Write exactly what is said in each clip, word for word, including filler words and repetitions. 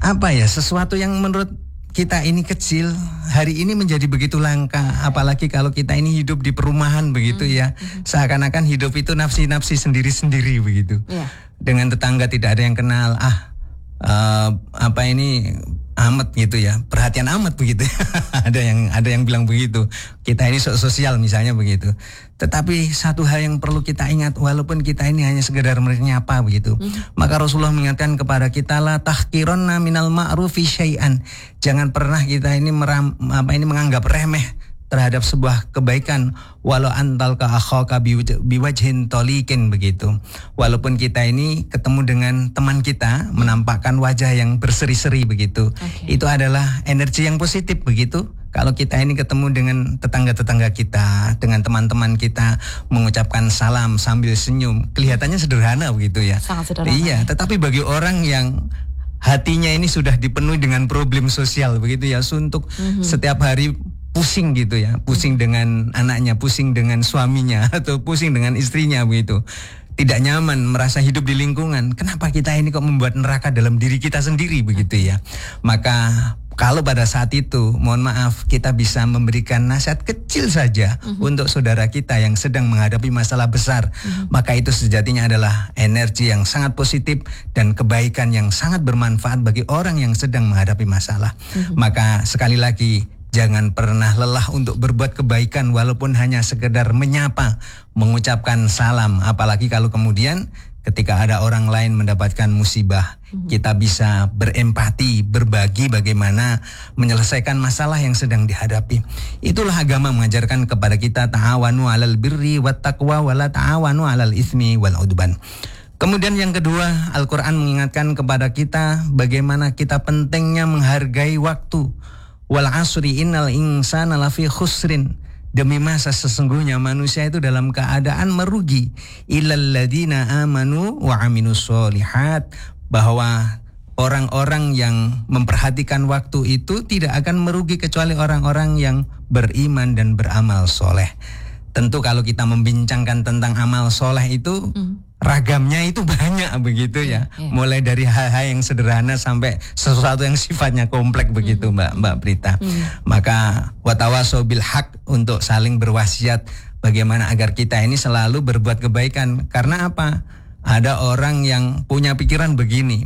apa ya, sesuatu yang menurut kita ini kecil, hari ini menjadi begitu langka. Apalagi kalau kita ini hidup di perumahan begitu ya. Seakan-akan hidup itu nafsi-nafsi sendiri-sendiri begitu. Yeah. Dengan tetangga tidak ada yang kenal. Ah, uh, apa ini amat gitu ya, perhatian amat begitu. ada yang ada yang bilang begitu. Kita ini sosial misalnya begitu. Tetapi satu hal yang perlu kita ingat, walaupun kita ini hanya sekedar menyapa begitu, mm-hmm. maka Rasulullah mengingatkan kepada kita, la tahqironna minal ma'rufi syai'an. Jangan pernah kita ini meram, apa ini menganggap remeh terhadap sebuah kebaikan, walau antal ka akhaka biwajhin tolikin begitu. Walaupun kita ini ketemu dengan teman kita, menampakkan wajah yang berseri-seri begitu. Okay. Itu adalah energi yang positif begitu. Kalau kita ini ketemu dengan tetangga-tetangga kita, dengan teman-teman kita, mengucapkan salam sambil senyum, kelihatannya sederhana begitu ya. Sangat sederhana. Iya, tetapi bagi orang yang hatinya ini sudah dipenuhi dengan problem sosial begitu ya, suntuk mm-hmm. setiap hari pusing gitu ya, pusing mm-hmm. dengan anaknya, pusing dengan suaminya, atau pusing dengan istrinya begitu. Tidak nyaman, merasa hidup di lingkungan. Kenapa kita ini kok membuat neraka dalam diri kita sendiri begitu ya? Maka kalau pada saat itu, mohon maaf, kita bisa memberikan nasihat kecil saja uh-huh. untuk saudara kita yang sedang menghadapi masalah besar, uh-huh. maka itu sejatinya adalah energi yang sangat positif dan kebaikan yang sangat bermanfaat bagi orang yang sedang menghadapi masalah. Uh-huh. Maka sekali lagi, jangan pernah lelah untuk berbuat kebaikan walaupun hanya sekedar menyapa, mengucapkan salam, apalagi kalau kemudian ketika ada orang lain mendapatkan musibah, mm-hmm. kita bisa berempati, berbagi bagaimana menyelesaikan masalah yang sedang dihadapi. Itulah agama mengajarkan kepada kita, ta'awanu 'alal birri wat taqwa wa la ta'awanu 'alal itsmi wal 'udwan. Kemudian yang kedua, Al-Qur'an mengingatkan kepada kita bagaimana kita pentingnya menghargai waktu. Wal 'asri innal insana lafi khusrin. Demi masa sesungguhnya manusia itu dalam keadaan merugi. Illal ladzina amanu wa aminus sholihat. Bahwa orang-orang yang memperhatikan waktu itu tidak akan merugi kecuali orang-orang yang beriman dan beramal soleh. Tentu kalau kita membincangkan tentang amal soleh itu mm. ragamnya itu banyak begitu ya. Yeah. Mulai dari hal-hal yang sederhana sampai sesuatu yang sifatnya kompleks begitu mm. Mbak Mbak Prita. Mm. Maka watawasau bil haq, untuk saling berwasiat bagaimana agar kita ini selalu berbuat kebaikan. Karena apa? Ada orang yang punya pikiran begini.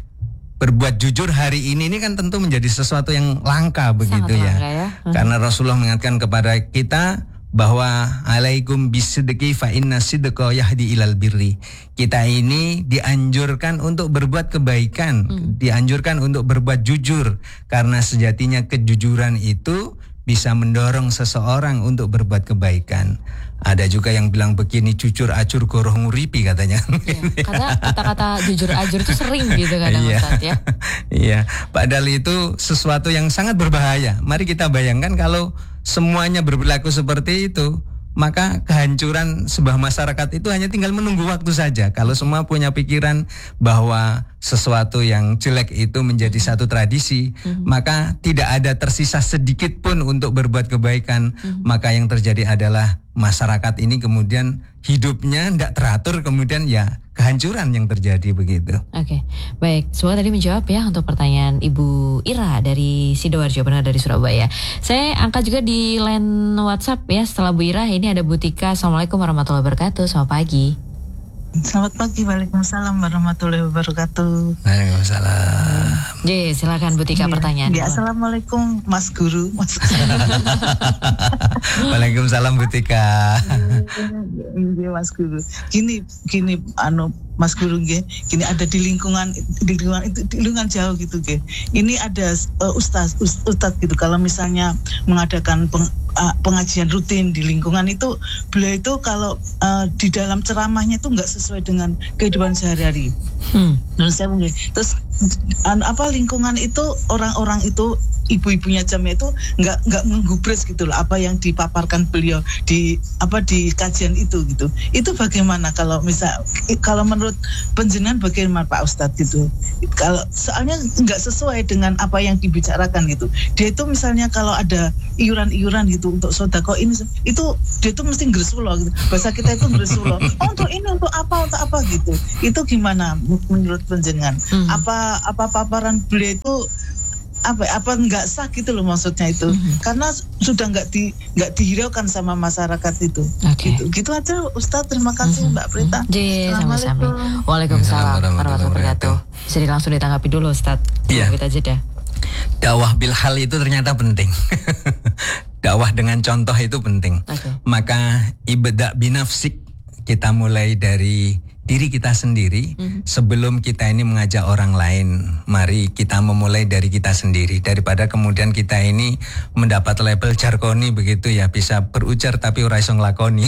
Berbuat jujur hari ini ini kan tentu menjadi sesuatu yang langka begitu. Sangat ya. Langka, ya. Mm. Karena Rasulullah mengingatkan kepada kita bahwa alaikum bisidqi fa inna sidqa yahdi ilal birri. Kita ini dianjurkan untuk berbuat kebaikan, hmm. dianjurkan untuk berbuat jujur, karena sejatinya kejujuran itu bisa mendorong seseorang untuk berbuat kebaikan. Ada juga yang bilang begini, jujur ajur goroh nguripi katanya. Iya, karena kata-kata jujur ajur itu sering gitu kadang iya. Ustaz ya. Iya, padahal itu sesuatu yang sangat berbahaya. Mari kita bayangkan kalau semuanya berperilaku seperti itu, maka kehancuran sebuah masyarakat itu hanya tinggal menunggu waktu saja. Kalau semua punya pikiran bahwa sesuatu yang jelek itu menjadi satu tradisi, mm-hmm. maka tidak ada tersisa sedikit pun untuk berbuat kebaikan. Mm-hmm. Maka yang terjadi adalah masyarakat ini kemudian hidupnya tidak teratur, kemudian ya kehancuran yang terjadi begitu. Oke, okay. Baik. Semua tadi menjawab ya untuk pertanyaan Ibu Ira dari Sidoarjo, benar dari Surabaya. Saya angkat juga di line WhatsApp ya setelah Bu Ira. Ini ada Bu Tika. Assalamualaikum warahmatullahi wabarakatuh. Selamat pagi. Selamat pagi, waalaikumsalam warahmatullahi wabarakatuh. Waalaikumsalam. Jadi silakan Bu Tika, ya, pertanyaan. Ya, assalamualaikum Mas Guru. Mas Waalaikumsalam Bu Tika. Iya Mas Guru. Gini, gini, anu Mas Guru nggih, gini ada di lingkungan di lingkungan itu di lingkungan jauh gitu nggih. Ini ada uh, ustaz ustaz gitu, kalau misalnya mengadakan peng, uh, pengajian rutin di lingkungan itu, beliau itu kalau uh, di dalam ceramahnya itu enggak sesuai dengan kehidupan sehari-hari. Hmm. Terus saya mungkin terus uh, apa lingkungan itu orang-orang itu ibu-ibunya jamnya itu nggak nggak menggubris gitu loh apa yang dipaparkan beliau di apa di kajian itu gitu. Itu bagaimana kalau misal kalau menurut penjenengan bagaimana Pak Ustadz gitu? Kalau soalnya nggak sesuai dengan apa yang dibicarakan gitu. Dia itu misalnya kalau ada iuran-iuran gitu untuk sodako ini itu dia itu mesti ngresulo gitu. Bahasa kita itu ngresulo. Oh, untuk ini untuk apa untuk apa gitu. Itu gimana menurut penjenengan? Hmm. Apa apa apa paparan beliau itu apa apa nggak sah gitu loh maksudnya itu. Mm-hmm. Karena sudah nggak di nggak dihiraukan sama masyarakat itu. Okay. Gitu. Gitu aja Ustadz, terima kasih mm-hmm. Mbak Prita. Jadi sama-sama. Waalaikumsalam warahmatullahi wabarakatuh. Jadi langsung ditanggapi dulu Ustadz. Iya. Kita jeda. Dakwah bil hal itu ternyata penting. Dakwah dengan contoh itu penting. Okay. Maka ibda binafsik, kita mulai dari diri kita sendiri. Mm-hmm. Sebelum kita ini mengajak orang lain, mari kita memulai dari kita sendiri, daripada kemudian kita ini mendapat label jargoni begitu ya, bisa berujar tapi ora iso nglakoni.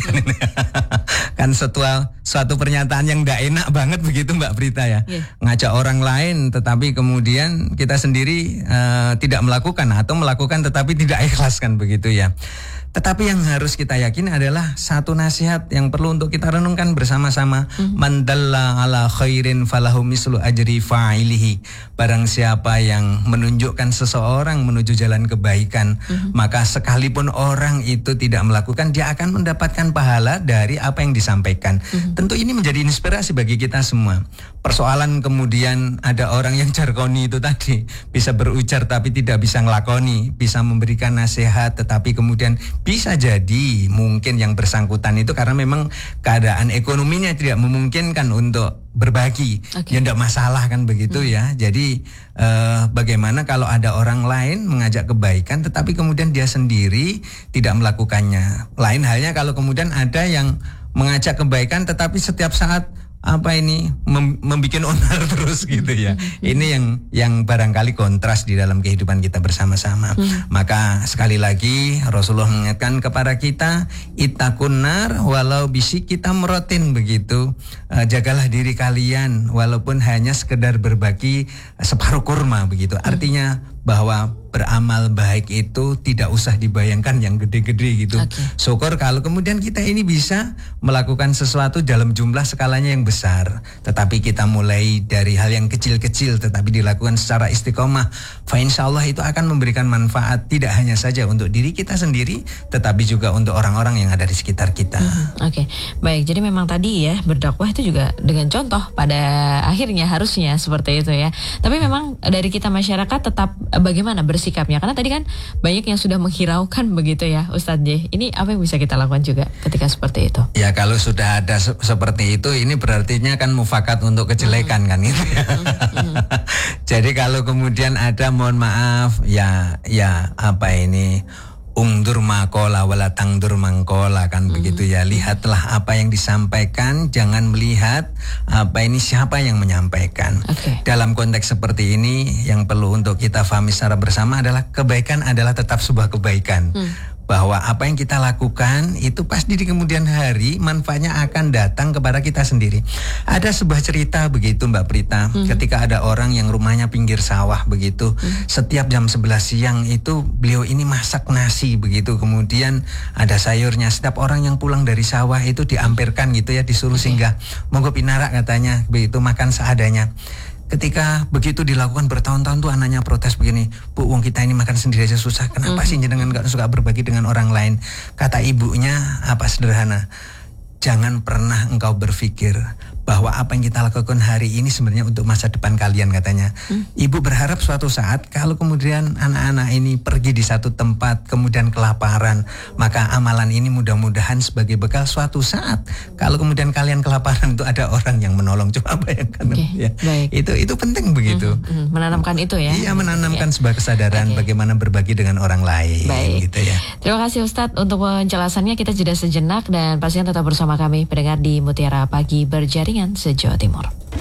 Kan setua, suatu pernyataan yang ndak enak banget begitu Mbak Prita ya. Yeah. Ngajak orang lain tetapi kemudian kita sendiri uh, tidak melakukan, atau melakukan tetapi tidak ikhlas kan begitu ya. Tetapi yang harus kita yakini adalah satu nasihat yang perlu untuk kita renungkan bersama-sama. Mm-hmm. Man dalla ala khairin falahu mislu ajri fa'ilihi. Barang siapa yang menunjukkan seseorang menuju jalan kebaikan, mm-hmm. maka sekalipun orang itu tidak melakukan, dia akan mendapatkan pahala dari apa yang disampaikan. Mm-hmm. Tentu ini menjadi inspirasi bagi kita semua. Persoalan kemudian ada orang yang jargoni itu tadi, bisa berujar tapi tidak bisa ngelakoni, bisa memberikan nasihat tetapi kemudian bisa jadi mungkin yang bersangkutan itu karena memang keadaan ekonominya tidak memungkinkan untuk berbagi. Okay. Ya tidak masalah kan begitu hmm. ya. Jadi uh, bagaimana kalau ada orang lain mengajak kebaikan tetapi kemudian dia sendiri tidak melakukannya. Lain halnya kalau kemudian ada yang mengajak kebaikan tetapi setiap saat apa ini mem- membikin onar terus gitu ya. Hmm. Ini yang yang barangkali kontras di dalam kehidupan kita bersama-sama. Hmm. Maka sekali lagi Rasulullah mengingatkan kepada kita, ittaqun nar walau bisi kita merotin begitu. Uh, jagalah diri kalian walaupun hanya sekedar berbagi separuh kurma begitu. Hmm. Artinya bahwa beramal baik itu tidak usah dibayangkan yang gede-gede gitu. Okay. Syukur kalau kemudian kita ini bisa melakukan sesuatu dalam jumlah skalanya yang besar. Tetapi kita mulai dari hal yang kecil-kecil tetapi dilakukan secara istiqomah. Fa insyaallah itu akan memberikan manfaat tidak hanya saja untuk diri kita sendiri tetapi juga untuk orang-orang yang ada di sekitar kita. Hmm, Oke, okay. Baik. Jadi memang tadi ya berdakwah itu juga dengan contoh pada akhirnya harusnya seperti itu ya. Tapi memang dari kita masyarakat tetap bagaimana bersikapnya, karena tadi kan banyak yang sudah menghiraukan begitu ya Ustadz J. Ini apa yang bisa kita lakukan juga ketika seperti itu? Ya kalau sudah ada se- seperti itu, ini berartinya kan mufakat untuk kejelekan hmm. kan itu ya. Hmm. Hmm. Jadi kalau kemudian ada mohon maaf ya ya apa ini ungdur makola wala tangdur mangkola kan mm-hmm. begitu ya. Lihatlah apa yang disampaikan, jangan melihat apa ini siapa yang menyampaikan. Okay. Dalam konteks seperti ini yang perlu untuk kita pahami secara bersama adalah kebaikan adalah tetap sebuah kebaikan. Mm. Bahwa apa yang kita lakukan itu pasti di kemudian hari manfaatnya akan datang kepada kita sendiri. Ada sebuah cerita begitu Mbak Prita, hmm. ketika ada orang yang rumahnya pinggir sawah begitu, hmm. setiap jam sebelas siang itu beliau ini masak nasi begitu, kemudian ada sayurnya. Setiap orang yang pulang dari sawah itu diampirkan gitu ya, disuruh singgah, monggo pinara katanya, begitu makan seadanya. Ketika begitu dilakukan bertahun-tahun tuh anaknya protes begini, Bu, wong kita ini makan sendiri aja susah, kenapa mm. sih jenengan gak suka berbagi dengan orang lain? Kata ibunya apa sederhana, jangan pernah engkau berpikir bahwa apa yang kita lakukan hari ini sebenarnya untuk masa depan kalian katanya. Hmm. Ibu berharap suatu saat kalau kemudian anak-anak ini pergi di satu tempat kemudian kelaparan, maka amalan ini mudah-mudahan sebagai bekal suatu saat kalau kemudian kalian kelaparan itu ada orang yang menolong. Coba bayangkan okay. ya. Baik. Itu itu penting begitu. Hmm, hmm, menanamkan itu ya. Iya, menanamkan ya. sebuah kesadaran okay. bagaimana berbagi dengan orang lain. Baik. Gitu ya. Terima kasih Ustadz untuk penjelasannya. Kita jeda sejenak dan pastinya tetap bersama kami pendengar di Mutiara Pagi Berjaringan se-Jawa Timur.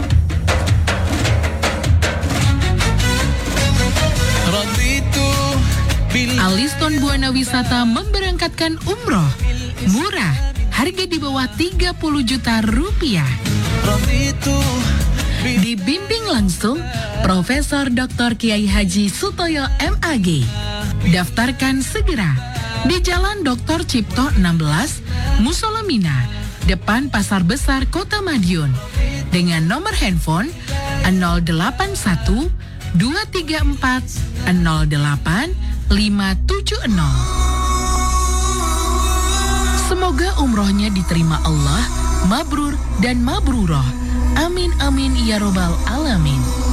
Aliston Buana Wisata memberangkatkan umroh murah, harga di bawah tiga puluh juta rupiah. Dibimbing langsung Profesor Doktor Kiai Haji Sutoyo M A G. Daftarkan segera di Jalan Doktor Cipto enam belas, Musola Mina, depan Pasar Besar Kota Madiun, dengan nomor handphone nol delapan satu dua tiga empat nol delapan lima tujuh nol. Semoga umrohnya diterima Allah, mabrur dan mabruroh. Amin amin ya robbal alamin.